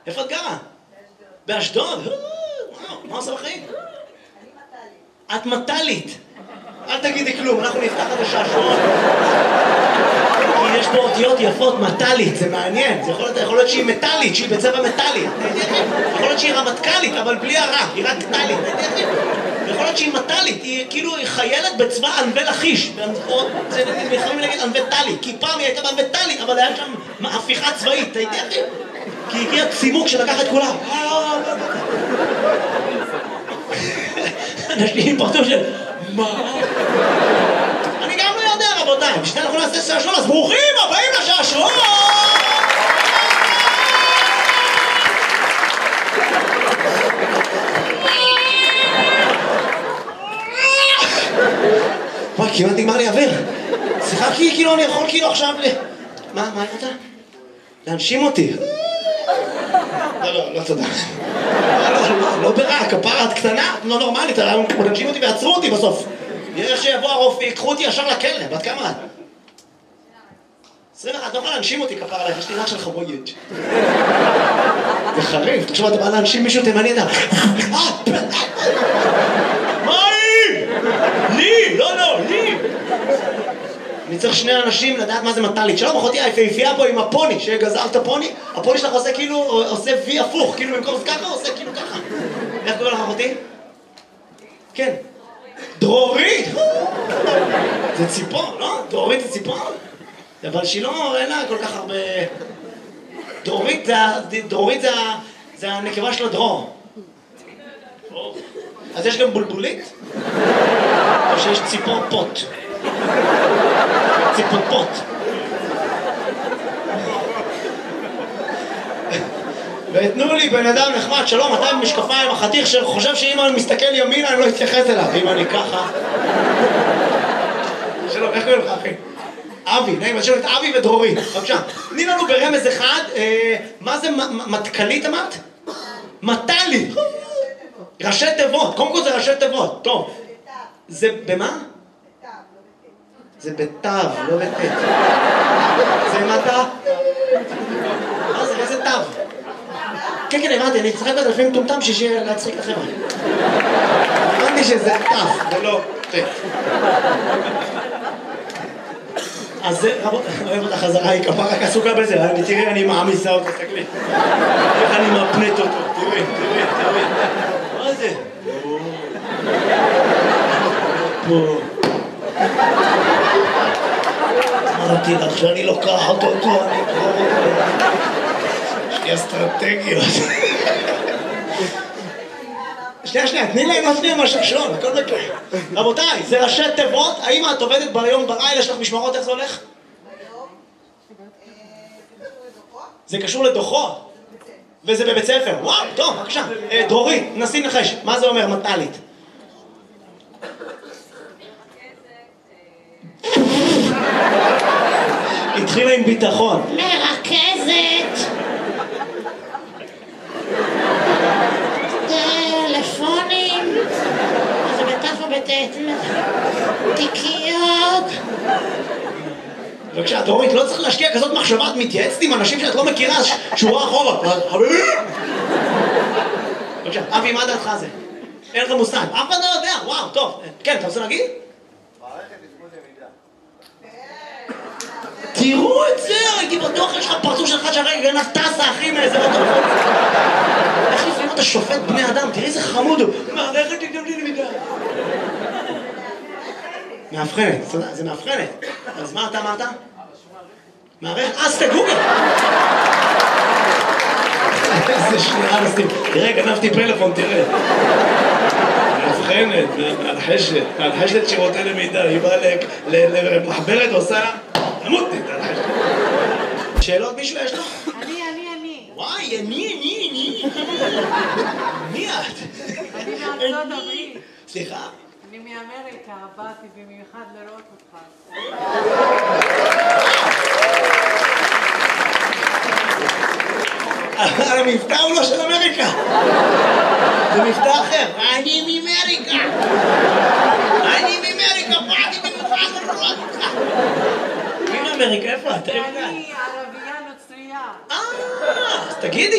איפה את גרה? באשדוד. וואו, מה עושה בחיים? את מטלית. אל תגידי כלום, אנחנו נפתח את השעשועון. כי יש פה אותיות יפות, מטלית, זה מעניין. זה יכול להיות שהיא מטלית, שהיא בצבע מטלי. יכול להיות שהיא רמטכ"לית, אבל בלי הרע, היא רק טלית. יכול להיות שהיא מטלית, היא כאילו חיילת בצבא ענבי לכיש. זה יכולים להגיד ענבי טלי, כי פעם היא הייתה בענבי טלי, אבל היה שם הפיכה צבאית, אתה יודע? כי הגיע צימוק שלקח את כולם. אנשים פרצו של... מה? אני גם לא יודע, רבותיי. בשביל אנחנו נעשה שעשועון, אז ברוכים הבאים לשעשועון! וואי, כמעט נגמר לי אוויר. סליחה, כאילו אני יכול כאילו עכשיו מה אתה? להנשים אותי. לא תודה. לא ברע, כפרה את קטנה, לא נורמלית, להנשים אותי ועצרו אותי בסוף. יש שיבוא הרופא, יקחו אותי ישר לכלא. בת כמה את? 21, את לא יכולה להנשים אותי כפרה עליך, יש לי רק של חבויג'. זה חריף, תחשוב, אתה בא להנשים מישהו תימני, אתה... מה היא? לי! לא, לי! אני צריך שני אנשים לדעת מה זה מטלית. שלום, אחותי היפהפייה פה עם הפוני, שגזר את הפוני. הפוני שלך עושה כאילו, עושה וי הפוך, כאילו במקום זה ככה, עושה כאילו ככה. איך קורא לך אחותי? כן. דרורית! זה ציפור, לא? דרורית זה ציפור? אבל שהיא לא, אין לה כל כך הרבה... דרורית זה הנקבה של הדרור. אז יש גם בולבולית? או שיש ציפור פוט? ציפופות. ותנו לי בן אדם נחמד, שלום, אתה עם משקפיים, החתיך שחושב שאם אני מסתכל ימינה אני לא אתייחס אליו, אם אני ככה. שלום, איך קוראים לך אחי? אבי, נעים, אז שלום את אבי ודרורית. בבקשה, תני לנו ברמז אחד, מה זה מטכלית אמרת? מטלית. ראשי תיבות, קודם כל זה ראשי תיבות, טוב. זה במה? זה בתו, לא בתת. זה מטה? מה זה? איזה תו? כן, הבנתי, אני צריכה קצת לפעמים טומטם שיהיה להצחיק את החבר'ה. הבנתי שזה תו, ולא תת. אז זה, רבות, אוהב אותה חזרה, היא כפה רק עסוקה בזה, תראי, אני מעמיסה אותו, תסתכלי. איך אני מפנט אותו, תראי. מה זה? פה. אמרתי לך שאני לוקחת אותו, אני אקרור אותו. יש לי אסטרטגיות. שנייה, תני להם להפניע מהשעשועון, הכל בקרה. רבותיי, זה ראשי תיבות, האם את עובדת ביום בלילה, יש לך משמרות, איך זה הולך? ביום, זה קשור לדוחות. זה קשור לדוחות? וזה בבית ספר, וואו, טוב, בבקשה. דרורית, נסי נחש, מה זה אומר מטלית? התחילה עם ביטחון. מרכזת. טלפונים. זה בתף ובתת. תיקיות. בבקשה, דורית, לא צריך להשקיע כזאת מחשבה, את מתייעצת עם אנשים שאת לא מכירה, שורה אחורה. בבקשה, אבי, מה דעתך זה? אין לך מושג, אף אחד לא יודע, וואו, טוב. כן, אתה רוצה להגיד? תראו את זה, הייתי בטוח, יש לך פרצוף שלך שהרגע גנב טסה, אחי, מאיזה בטוח. איך לפעמים אתה שופט בני אדם, תראי איזה חמוד הוא. מערכת תגדם לי למידה. מאבחנת, זה מאבחנת. אז מה אתה אמרת? מערכת, אז תגוגל. איזה שנייה, נסים. תראה, גנבתי פלאפון, תראה. מאבחנת, מהלחשת שירותי למידה, היא באה למחברת, עושה... תמותי, תלחשת. שאלות מישהו יש לו? אני. וואי, אני. מי את? אני מארצות הברית. סליחה? אני מאמריקה, באתי במיוחד לראות אותך. המבטא הוא לא של אמריקה. זה מבטא אחר. אני מאמריקה. באתי במיוחד לראות אותך. מי מאמריקה? איפה את? אני ערבייה נוצרייה. אז תגידי